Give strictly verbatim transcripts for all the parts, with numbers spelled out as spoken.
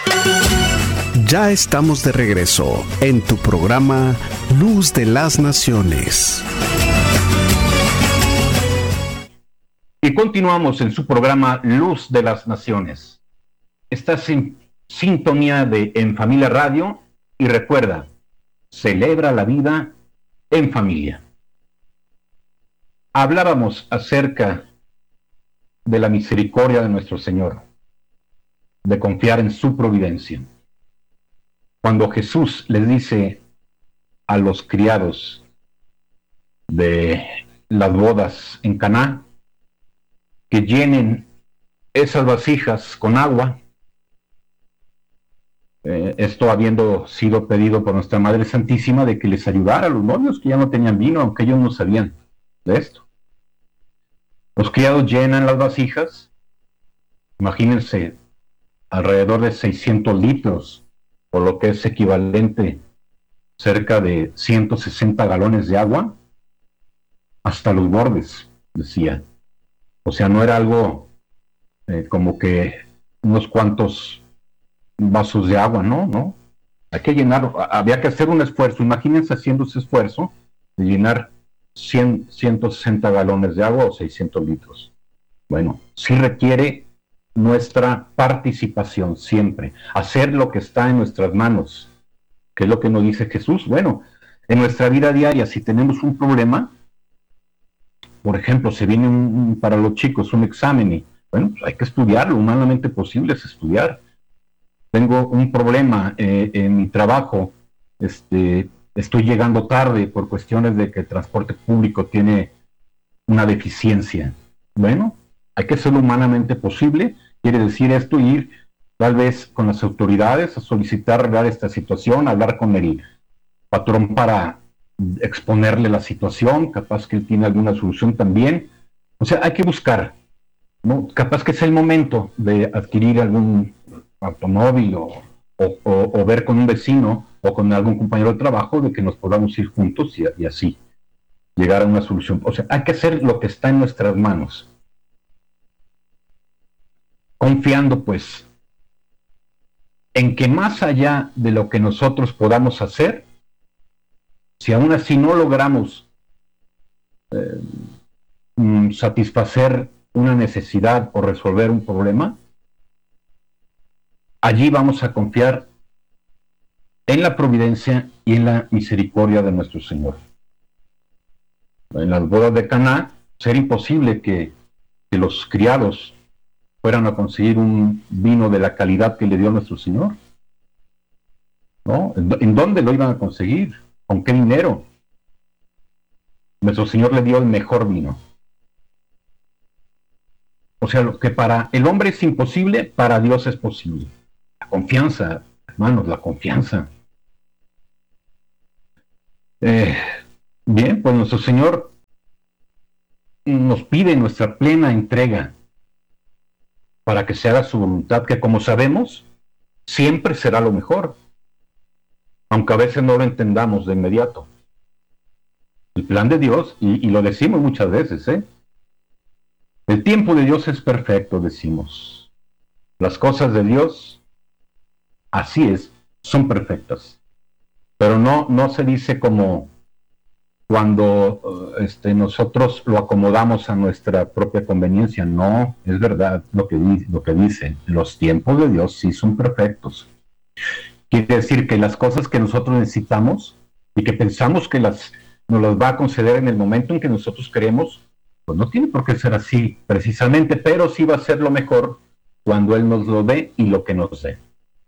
Ya estamos de regreso en tu programa Luz de las Naciones. Y continuamos en su programa Luz de las Naciones. Estás en sintonía de En Familia Radio y recuerda, celebra la vida en familia. Hablábamos acerca de la misericordia de nuestro Señor, de confiar en su providencia. Cuando Jesús les dice a los criados de las bodas en Caná que llenen esas vasijas con agua, eh, esto habiendo sido pedido por nuestra Madre Santísima de que les ayudara a los novios que ya no tenían vino, aunque ellos no sabían de esto. Los criados llenan las vasijas, imagínense, alrededor de seiscientos litros, por lo que es equivalente cerca de ciento sesenta galones de agua, hasta los bordes, decía. O sea, no era algo eh, como que unos cuantos vasos de agua, no, no. Hay que llenar, había que hacer un esfuerzo. Imagínense haciendo ese esfuerzo de llenar cien, ciento sesenta galones de agua o seiscientos litros. Bueno, sí requiere nuestra participación siempre, hacer lo que está en nuestras manos, que es lo que nos dice Jesús. Bueno, en nuestra vida diaria, si tenemos un problema, por ejemplo, se viene un, para los chicos un examen y, bueno, pues hay que estudiar, lo humanamente posible es estudiar. Tengo un problema eh, en mi trabajo, este, estoy llegando tarde por cuestiones de que el transporte público tiene una deficiencia. Bueno, hay que hacerlo humanamente posible. Quiere decir esto, ir tal vez con las autoridades a solicitar arreglar esta situación, hablar con el patrón para exponerle la situación, capaz que él tiene alguna solución también. O sea, hay que buscar, ¿no? Capaz que es el momento de adquirir algún automóvil o, o, o, o ver con un vecino o con algún compañero de trabajo de que nos podamos ir juntos y, y así llegar a una solución. O sea, hay que hacer lo que está en nuestras manos, confiando pues en que más allá de lo que nosotros podamos hacer, si aún así no logramos eh, mm, satisfacer una necesidad o resolver un problema, allí vamos a confiar en la providencia y en la misericordia de nuestro Señor. En las bodas de Caná, sería imposible que, que los criados fueran a conseguir un vino de la calidad que le dio nuestro Señor, ¿no? ¿En, ¿En dónde lo iban a conseguir? ¿Con qué dinero? Nuestro Señor le dio el mejor vino. O sea, lo que para el hombre es imposible, para Dios es posible. La confianza, hermanos, la confianza. Eh, bien, pues nuestro Señor nos pide nuestra plena entrega para que se haga su voluntad, que como sabemos, siempre será lo mejor, aunque a veces no lo entendamos de inmediato. El plan de Dios, y, y lo decimos muchas veces, ¿eh? El tiempo de Dios es perfecto, decimos. Las cosas de Dios, así es, son perfectas. Pero no, no se dice como cuando uh, este, nosotros lo acomodamos a nuestra propia conveniencia. No, es verdad lo que, lo que dice. Los tiempos de Dios sí son perfectos. Quiere decir que las cosas que nosotros necesitamos y que pensamos que las, nos las va a conceder en el momento en que nosotros queremos, pues no tiene por qué ser así precisamente, pero sí va a ser lo mejor cuando Él nos lo dé y lo que nos dé.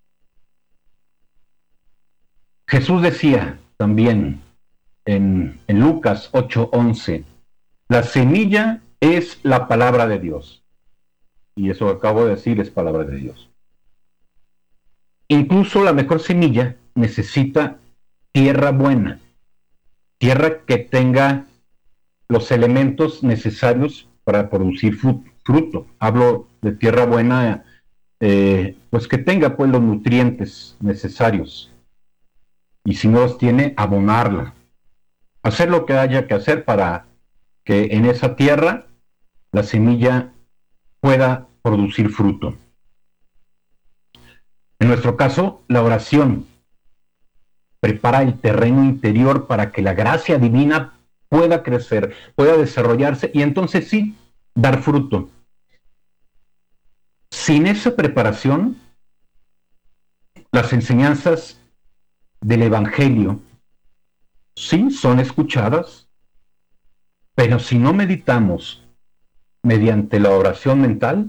Jesús decía también en, en Lucas ocho once, la semilla es la palabra de Dios. Y eso que acabo de decir es palabra de Dios. Incluso la mejor semilla necesita tierra buena, tierra que tenga los elementos necesarios para producir fruto. Hablo de tierra buena, eh, pues que tenga pues los nutrientes necesarios. Y si no los tiene, abonarla. Hacer lo que haya que hacer para que en esa tierra la semilla pueda producir fruto. En nuestro caso, la oración prepara el terreno interior para que la gracia divina pueda crecer, pueda desarrollarse y entonces sí, dar fruto. Sin esa preparación, las enseñanzas del Evangelio sí son escuchadas, pero si no meditamos mediante la oración mental,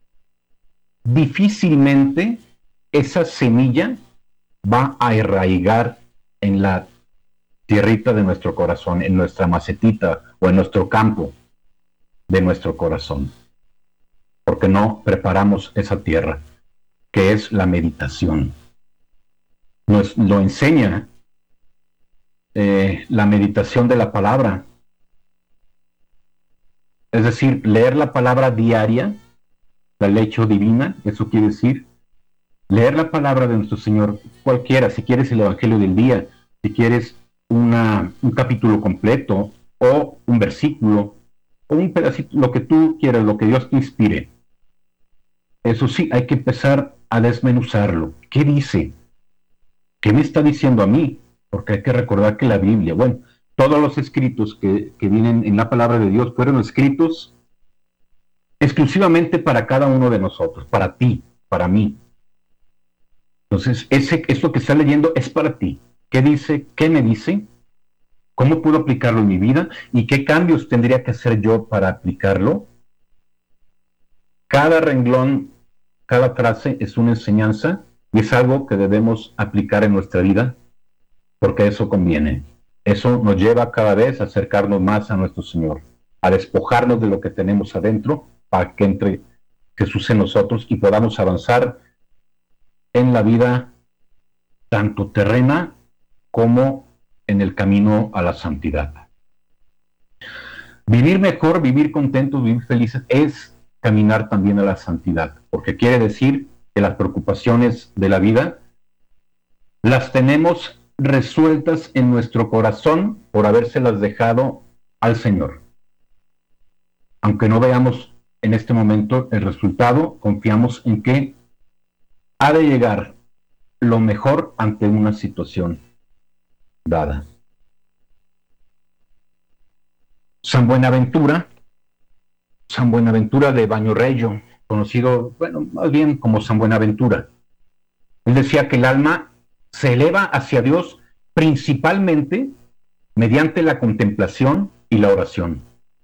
difícilmente esa semilla va a arraigar en la tierrita de nuestro corazón, en nuestra macetita o en nuestro campo de nuestro corazón, porque no preparamos esa tierra, que es la meditación. Nos lo enseña eh, la meditación de la palabra, es decir, leer la palabra diaria, la lectio divina, eso quiere decir leer la palabra de nuestro Señor, cualquiera, si quieres el Evangelio del día, si quieres una, un capítulo completo, o un versículo, o un pedacito, lo que tú quieras, lo que Dios te inspire. Eso sí, hay que empezar a desmenuzarlo. ¿Qué dice? ¿Qué me está diciendo a mí? Porque hay que recordar que la Biblia, bueno, todos los escritos que, que vienen en la palabra de Dios fueron escritos exclusivamente para cada uno de nosotros, para ti, para mí. Entonces, ese, esto que está leyendo es para ti. ¿Qué dice? ¿Qué me dice? ¿Cómo puedo aplicarlo en mi vida? ¿Y qué cambios tendría que hacer yo para aplicarlo? Cada renglón, cada frase es una enseñanza y es algo que debemos aplicar en nuestra vida porque eso conviene. Eso nos lleva cada vez a acercarnos más a nuestro Señor, a despojarnos de lo que tenemos adentro para que entre Jesús en nosotros y podamos avanzar en la vida tanto terrena como en el camino a la santidad. Vivir mejor, vivir contentos, vivir felices es caminar también a la santidad, porque quiere decir que las preocupaciones de la vida las tenemos resueltas en nuestro corazón por habérselas dejado al Señor. Aunque no veamos en este momento el resultado, confiamos en que ha de llegar lo mejor ante una situación dada. San Buenaventura, San Buenaventura de Bañorello, conocido, bueno, más bien como San Buenaventura, él decía que el alma se eleva hacia Dios principalmente mediante la contemplación y la oración.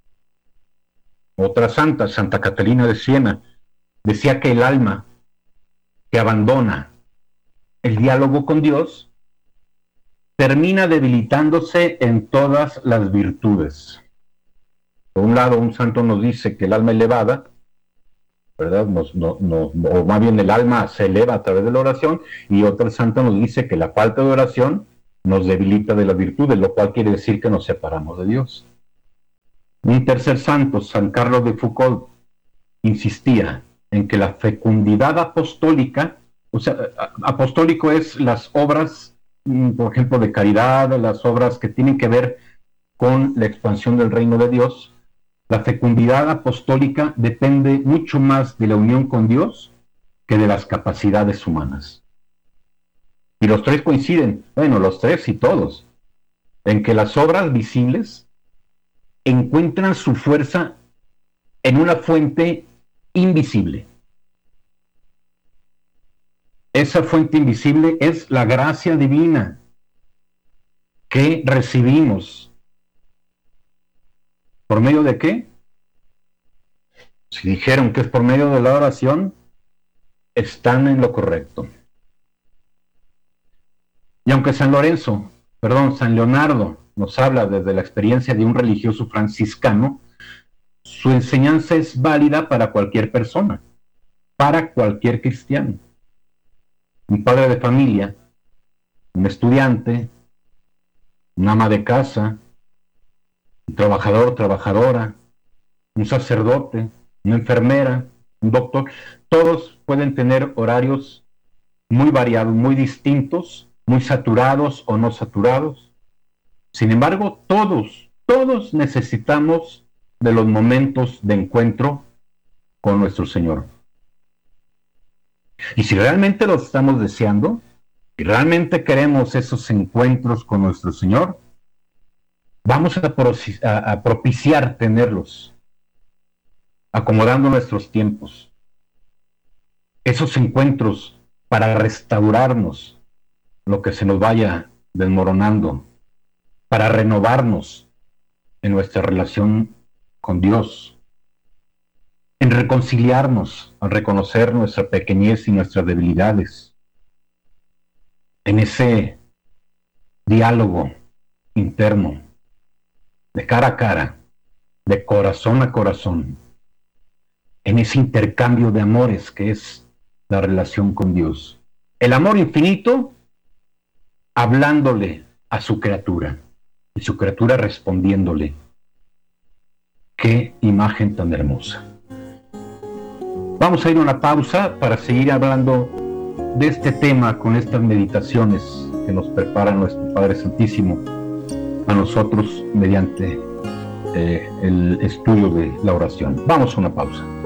Otra santa, Santa Catalina de Siena, decía que el alma que abandona el diálogo con Dios termina debilitándose en todas las virtudes. Por un lado, un santo nos dice que el alma elevada, ¿verdad? Nos, no, no, o más bien el alma se eleva a través de la oración, y otro santo nos dice que la falta de oración nos debilita de las virtudes, lo cual quiere decir que nos separamos de Dios. Un tercer santo, San Carlos de Foucauld, insistía en que la fecundidad apostólica, o sea, apostólico es las obras, por ejemplo, de caridad, las obras que tienen que ver con la expansión del reino de Dios. La fecundidad apostólica depende mucho más de la unión con Dios que de las capacidades humanas. Y los tres coinciden, bueno, los tres y todos, en que las obras visibles encuentran su fuerza en una fuente invisible. Esa fuente invisible es la gracia divina que recibimos. ¿Por medio de qué? Si dijeron que es por medio de la oración, están en lo correcto. Y aunque San Lorenzo, perdón, San Leonardo nos habla desde la experiencia de un religioso franciscano, su enseñanza es válida para cualquier persona, para cualquier cristiano. Un padre de familia, un estudiante, un ama de casa, un trabajador, trabajadora, un sacerdote, una enfermera, un doctor, todos pueden tener horarios muy variados, muy distintos, muy saturados o no saturados. Sin embargo, todos, todos necesitamos de los momentos de encuentro con nuestro Señor. Y si realmente lo estamos deseando, y realmente queremos esos encuentros con nuestro Señor, vamos a, a, a propiciar tenerlos, acomodando nuestros tiempos. Esos encuentros para restaurarnos lo que se nos vaya desmoronando, para renovarnos en nuestra relación con Dios, en reconciliarnos, al reconocer nuestra pequeñez y nuestras debilidades, en ese diálogo interno, de cara a cara, de corazón a corazón, en ese intercambio de amores que es la relación con Dios. El amor infinito hablándole a su criatura y su criatura respondiéndole. ¡Qué imagen tan hermosa! Vamos a ir a una pausa para seguir hablando de este tema con estas meditaciones que nos prepara nuestro Padre Santísimo a nosotros mediante eh, el estudio de la oración. Vamos a una pausa.